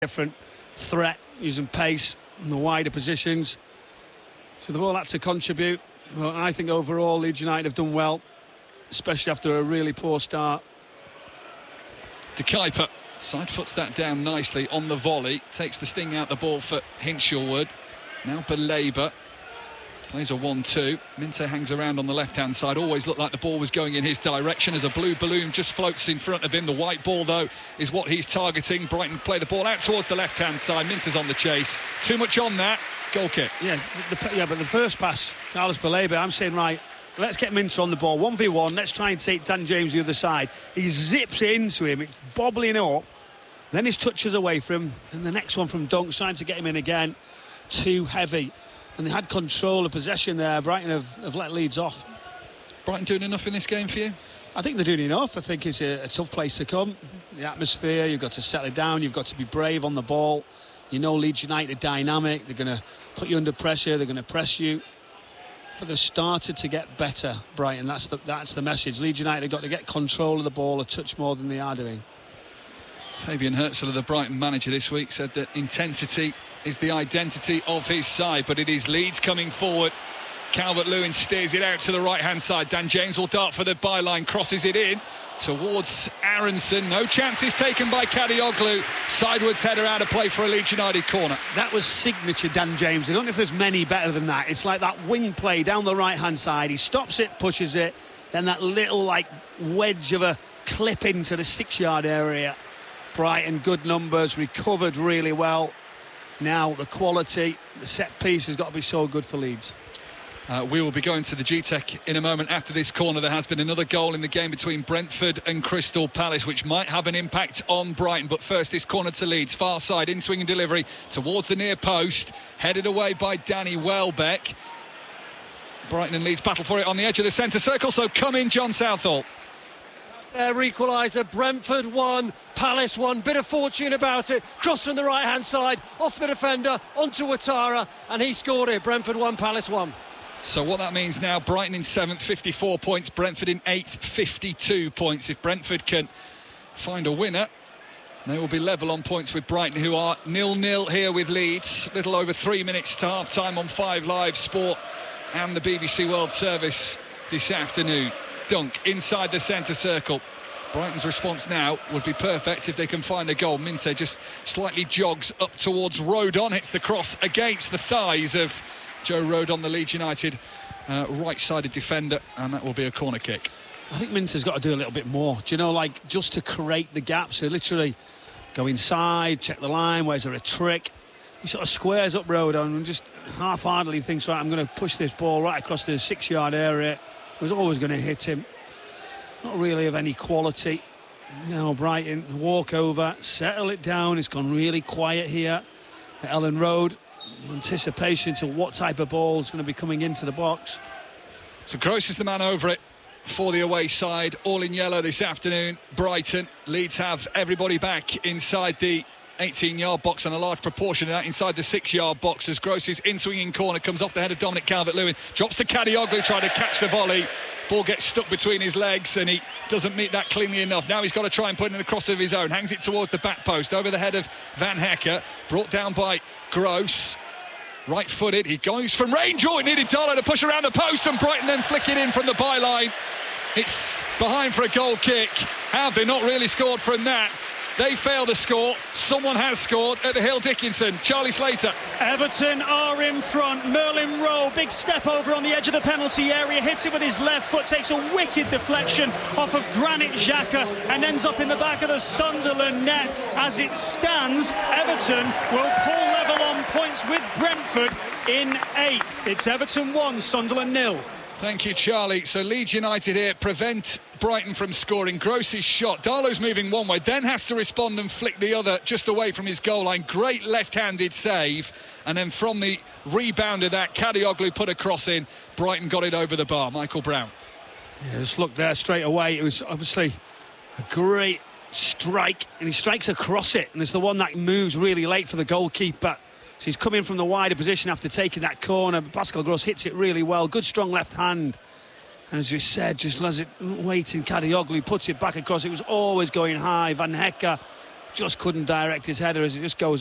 different threat, using pace in the wider positions. So they've all had to contribute. Well, I think overall Leeds United have done well, especially after a really poor start. De Kuyper side foots that down nicely on the volley, takes the sting out the ball for Hinshelwood. Now Baleba plays a 1-2. Minte hangs around on the left-hand side. Always looked like the ball was going in his direction as a blue balloon just floats in front of him. The white ball, though, is what he's targeting. Brighton play the ball out towards the left-hand side. Minte's on the chase. Too much on that. Goal kick. Yeah, but the first pass, Carlos Baleba, I'm saying, right, let's get Minte on the ball. 1v1, let's try and take Dan James the other side. He zips into him, it's bobbling up. Then his touches away from him. And the next one from Dunk, trying to get him in again. Too heavy. And they had control of possession there. Brighton have let Leeds off. Brighton doing enough in this game for you? I think they're doing enough. I think it's a tough place to come. The atmosphere, you've got to settle it down. You've got to be brave on the ball. You know Leeds United are dynamic. They're going to put you under pressure. They're going to press you. But they've started to get better, Brighton. That's the message. Leeds United have got to get control of the ball a touch more than they are doing. Fabian Herzl, the Brighton manager this week, said that intensity is the identity of his side, but it is Leeds coming forward. Calvert-Lewin steers it out to the right-hand side. Dan James will dart for the byline, crosses it in towards Aronson. No chances taken by Kadioglu. Sideways header out of play for a Leeds United corner. That was signature Dan James. I don't know if there's many better than that. It's like that wing play down the right-hand side. He stops it, pushes it, then that little like wedge of a clip into the 6-yard area. Brighton, good numbers, recovered really well. Now the quality, the set piece has got to be so good for Leeds. We will be going to the GTEC in a moment after this corner. There has been another goal in the game between Brentford and Crystal Palace, which might have an impact on Brighton. But first, this corner to Leeds, far side, in-swinging delivery towards the near post, headed away by Danny Welbeck. Brighton and Leeds battle for it on the edge of the centre circle, so come in, John Southall. Their equaliser, Brentford 1, Palace 1, bit of fortune about it, cross from the right-hand side, off the defender, onto Ouattara, and he scored it. Brentford 1, Palace 1. So what that means now, Brighton in 7th, 54 points, Brentford in 8th, 52 points. If Brentford can find a winner, they will be level on points with Brighton, who are 0-0 here with Leeds. Little over 3 minutes to half-time on 5 Live Sport and the BBC World Service this afternoon. Dunk inside the centre circle. Brighton's response now would be perfect if they can find a goal. Minte just slightly jogs up towards Rodon, hits the cross against the thighs of Joe Rodon, the Leeds United right-sided defender, and that will be a corner kick. I think Minte's got to do a little bit more. Do you know, like, just to create the gaps. So literally go inside, check the line, where's there a trick? He sort of squares up Rodon and just half-heartedly thinks, right, I'm going to push this ball right across the 6-yard area. Was always going to hit him. Not really of any quality. Now Brighton walk over, settle it down. It's gone really quiet here at Ellen Road. Anticipation to what type of ball is going to be coming into the box. So Gross is the man over it for the away side. All in yellow this afternoon. Brighton. Leeds have everybody back inside the 18-yard box, and a large proportion of that inside the 6-yard box as Gross's in-swinging corner comes off the head of Dominic Calvert-Lewin, drops to Kadioglu trying to catch the volley. Ball gets stuck between his legs and he doesn't meet that cleanly enough. Now he's got to try and put in a cross of his own, hangs it towards the back post over the head of Van Hecke, brought down by Gross. Right-footed, he goes from range. Oh, it needed Darlow to push around the post, and Brighton then flick it in from the byline. It's behind for a goal kick. Have they not really scored from that? They failed to score. Someone has scored at the Hill Dickinson. Charlie Slater. Everton are in front. Merlin Rowe, big step over on the edge of the penalty area, hits it with his left foot, takes a wicked deflection off of Granit Xhaka and ends up in the back of the Sunderland net. As it stands, Everton will pull level on points with Brentford in 8th. It's Everton 1, Sunderland 0. Thank you, Charlie. So Leeds United here prevent Brighton from scoring. Gross's shot. Darlow's moving one way, then has to respond and flick the other just away from his goal line. Great left-handed save. And then from the rebound of that, Kadioglu put a cross in. Brighton got it over the bar. Michael Brown. Yeah, just look there straight away. It was obviously a great strike, and he strikes across it. And it's the one that moves really late for the goalkeeper. So he's coming from the wider position after taking that corner. Pascal Gross hits it really well. Good, strong left hand. And as we said, just as it waiting, Kadioglu puts it back across. It was always going high. Van Hecke just couldn't direct his header as it just goes